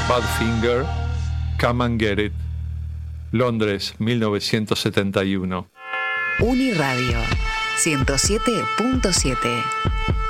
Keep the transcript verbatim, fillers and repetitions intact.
Badfinger, Come and Get It, Londres, mil novecientos setenta y uno. Uniradio ciento siete punto siete.